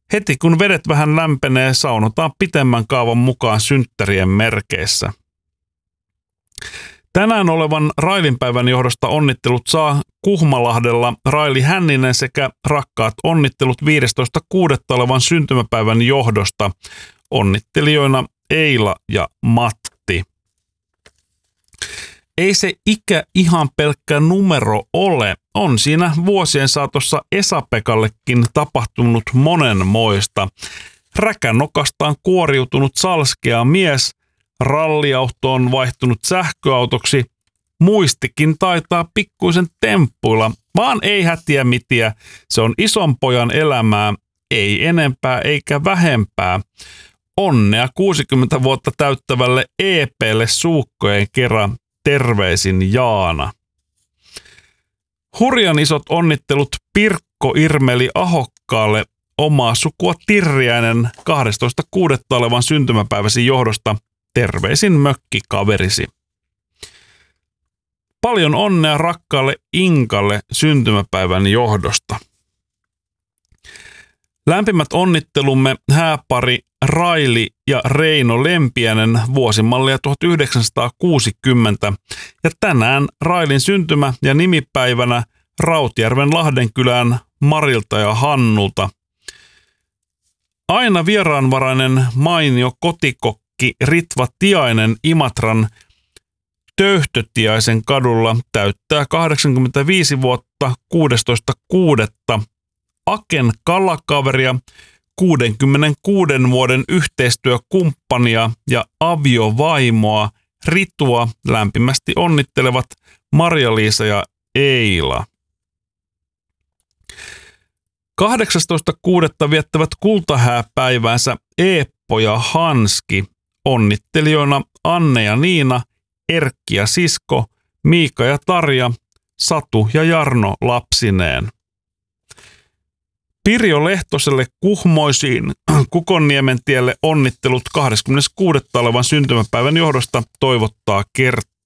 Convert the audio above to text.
Heti kun vedet vähän lämpenee, saunotaan pitemmän kaavan mukaan synttärien merkeissä. Tänään olevan Railinpäivän johdosta onnittelut saa Kuhmalahdella Raili Hänninen sekä rakkaat onnittelut 15.6. olevan syntymäpäivän johdosta onnittelijoina Eila ja Matti. Ei se ikä ihan pelkkä numero ole. On siinä vuosien saatossa Esa-Pekallekin tapahtunut monenmoista. Räkänokastaan kuoriutunut salskea mies, ralliauto on vaihtunut sähköautoksi, muistikin taitaa pikkuisen temppuilla, vaan ei hätiä mitiä. Se on ison pojan elämää, ei enempää eikä vähempää. Onnea 60 vuotta täyttävälle EP:lle suukkojen kerran. Terveisin Jaana. Hurjan isot onnittelut Pirkko Irmeli Ahokkaalle omaa sukua Tirriäinen 12.6. olevan syntymäpäiväsi johdosta. Terveisin mökkikaverisi. Paljon onnea rakkaalle Inkalle syntymäpäivän johdosta. Lämpimät onnittelumme hääpari Raili ja Reino Lempiänen vuosimallia 1960 ja tänään Railin syntymä- ja nimipäivänä Rautjärven Lahdenkylään Marilta ja Hannulta. Aina vieraanvarainen mainio kotikokki Ritva Tiainen Imatran Töyhtötiaisen kadulla täyttää 85 vuotta 16.6. Aken kalakaveria, 66 vuoden yhteistyökumppania ja aviovaimoa Ritua lämpimästi onnittelevat Marja-Liisa ja Eila. 18.6. viettävät kultahääpäiväänsä Eeppo ja Hanski, onnittelijoina Anne ja Niina, Erkki ja Sisko, Miika ja Tarja, Satu ja Jarno lapsineen. Pirjo Lehtoselle Kuhmoisiin Kukonniemen tielle onnittelut 26. olevan syntymäpäivän johdosta toivottaa Kerttu.